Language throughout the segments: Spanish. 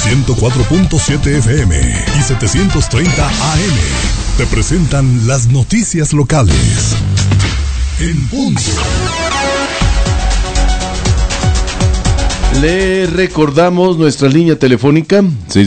104.7 FM y 730 AM te presentan las noticias locales. En punto. Le recordamos nuestra línea telefónica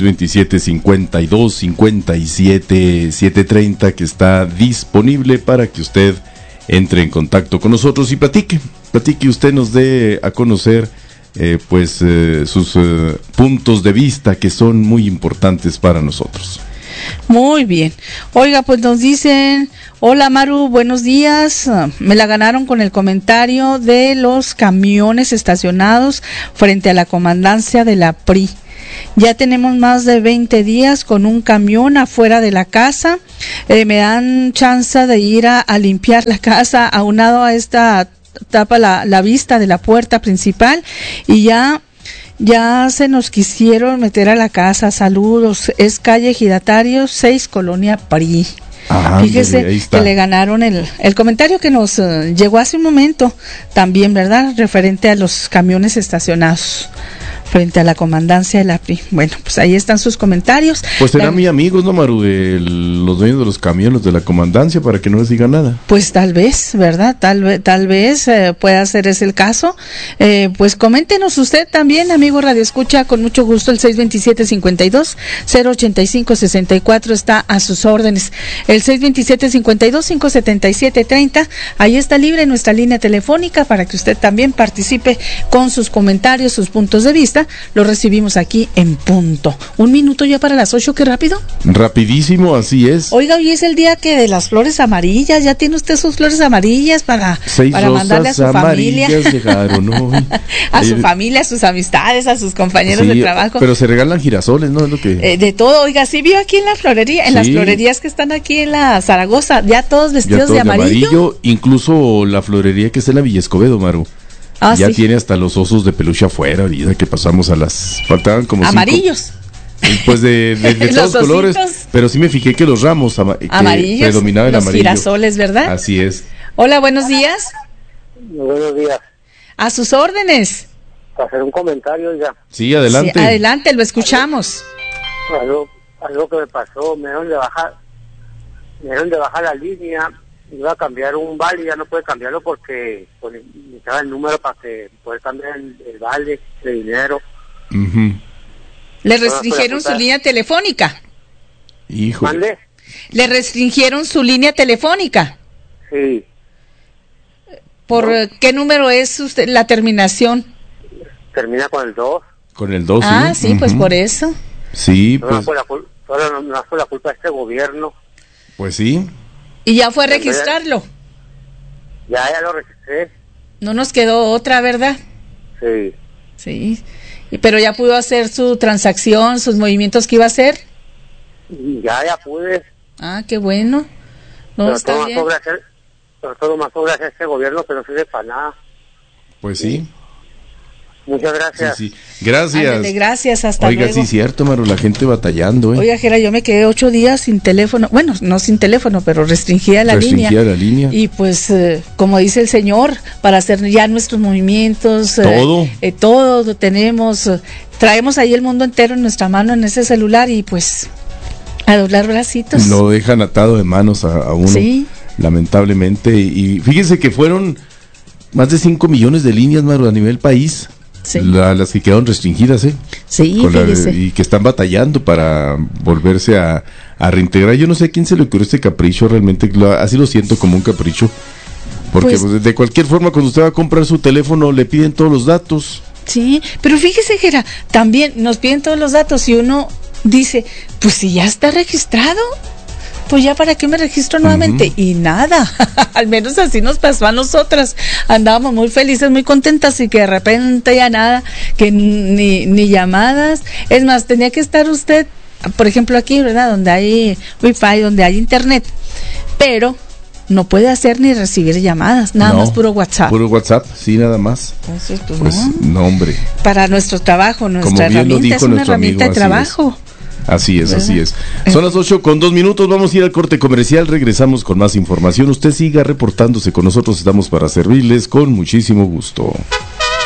627-52-57-730 que está disponible para que usted entre en contacto con nosotros y platique y usted nos dé a conocer sus puntos de vista que son muy importantes para nosotros. Muy bien. Oiga, pues nos dicen, hola Maru, buenos días. Me la ganaron con el comentario de los camiones estacionados frente a la comandancia de la PRI. Ya tenemos más de 20 días con un camión afuera de la casa. Me dan chance de ir a limpiar la casa aunado a esta tapa la vista de la puerta principal y ya se nos quisieron meter a la casa. Saludos. Es calle Ejidatarios 6, Colonia PRI. Fíjese que le ganaron el comentario que nos llegó hace un momento también, ¿verdad? Referente a los camiones estacionados frente a la comandancia de la PRI. Bueno, pues ahí están sus comentarios. Pues serán mis amigos, ¿no, Maru? Los dueños de los camiones de la comandancia para que no les digan nada. Pues tal vez, ¿verdad? Tal vez pueda ser ese el caso. Pues coméntenos usted también, amigo Radio Escucha, con mucho gusto. El 627-52-085-64 está a sus órdenes. El 627-52-577-30, ahí está libre nuestra línea telefónica para que usted también participe con sus comentarios, sus puntos de vista. Lo recibimos aquí en punto. 1 minuto ya para las 8, qué rápido. Rapidísimo, así es. Oiga, hoy es el día que de las flores amarillas. ¿Ya tiene usted sus flores amarillas para mandarle a su familia? A su familia, a sus amistades, a sus compañeros de trabajo. Pero se regalan girasoles, ¿no? Es lo que... de todo, oiga, sí vio aquí en la florería, en las florerías que están aquí en la Zaragoza, ya todos vestidos de amarillo. Incluso la florería que está en la Villa Escobedo, Maru. Ya tiene hasta los osos de peluche afuera, ahorita que pasamos faltaban como amarillos. 5, pues de todos colores, pero sí me fijé que los ramos amarillos, predominaban el amarillo. Los girasoles, ¿verdad? Así es. Hola, buenos días. Buenos días. A sus órdenes. Para hacer un comentario ya. Sí, adelante. Sí, adelante, lo escuchamos. Algo que me pasó, me dieron de bajar la línea. Iba a cambiar un vale y ya no puede cambiarlo porque necesitaba el número para que poder cambiar el vale de dinero. Uh-huh. ¿Le restringieron su línea telefónica? Hijo. ¿Mande? ¿Le restringieron su línea telefónica? Sí. ¿Por qué número es usted la terminación? Termina con el 2. Con el 2, sí. Uh-huh. Pues por eso. Sí, no fue la culpa de este gobierno. Pues sí. ¿Y ya fue a registrarlo? Ya lo registré. No nos quedó otra, ¿verdad? Sí. Sí. Pero ya pudo hacer su transacción, sus movimientos que iba a hacer. Ya pude. Ah, qué bueno. No, pero está bien. Todo más sobre hacer este gobierno que no sirve para nada. Pues sí. Muchas gracias. Sí. Gracias. Ándale, gracias, hasta luego. Oiga, sí, cierto, Maru, la gente batallando, Oiga, Jera, yo me quedé 8 días sin teléfono. Bueno, no sin teléfono, pero restringida la línea. Y pues, como dice el señor, para hacer ya nuestros movimientos. Todo tenemos. Traemos ahí el mundo entero en nuestra mano, en ese celular, y pues, a doblar bracitos. Lo dejan atado de manos a uno. Sí. Lamentablemente. Y fíjense que fueron más de 5 millones de líneas, Maru, a nivel país. Sí. Las que quedaron restringidas, Sí, y que están batallando para volverse a reintegrar. Yo no sé a quién se le ocurrió este capricho, realmente, así lo siento como un capricho. Porque pues, de cualquier forma, cuando usted va a comprar su teléfono, le piden todos los datos. Sí, pero fíjese, Jera, también nos piden todos los datos y uno dice, pues si ya está registrado, pues ya para qué me registro nuevamente. Uh-huh. Y nada, al menos así nos pasó a nosotras. Andábamos muy felices, muy contentas, y que de repente ya nada, que ni llamadas. Es más, tenía que estar usted, por ejemplo aquí, ¿verdad? Donde hay wifi, donde hay internet, pero no puede hacer ni recibir llamadas, nada más puro WhatsApp. Puro WhatsApp, sí, nada más. Entonces, pues no, hombre. Para nuestro trabajo, nuestra herramienta es una herramienta de trabajo. Así es. Son las 8:02. Vamos a ir al corte comercial. Regresamos con más información. Usted siga reportándose con nosotros. Estamos para servirles con muchísimo gusto.